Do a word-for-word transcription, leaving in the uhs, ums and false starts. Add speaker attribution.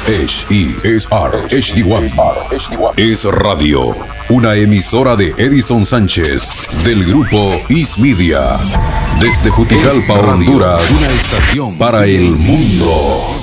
Speaker 1: H E S R H D uno. Es Radio, una emisora de Edison Sánchez del grupo Is Media. Desde Juticalpa, Honduras, una estación para el mundo.